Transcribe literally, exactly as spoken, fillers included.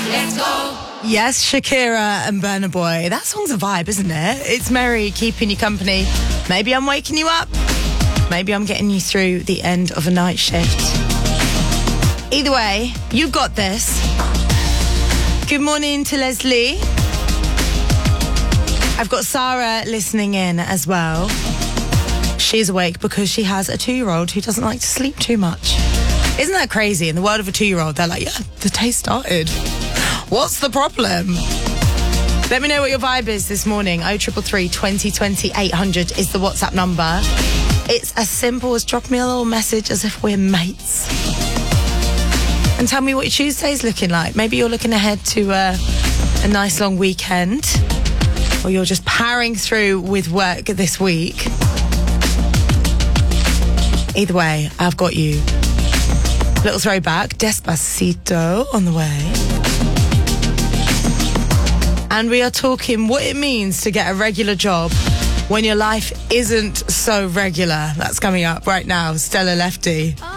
Let's go. Yes, Shakira and Burna Boy. That song's a vibe, isn't it? It's merry, keeping you company. Maybe I'm waking you up. Maybe I'm getting you through the end of a night shift. Either way, you got this. Good morning to Leslie. I've got Sarah listening in as well. She's awake because she has a two-year-old who doesn't like to sleep too much. Isn't that crazy? In the world of a two-year-old, they're like, yeah, the day started. What's the problem? Let me know what your vibe is this morning. oh three three three, twenty twenty, eight hundred is the WhatsApp number. It's as simple as drop me a little message as if we're mates. And tell me what your Tuesday's looking like. Maybe you're looking ahead to uh, a nice long weekend, or you're just powering through with work this week. Either way, I've got you. Little throwback, Despacito on the way. And we are talking what it means to get a regular job when your life isn't so regular. That's coming up right now. Stella Lefty.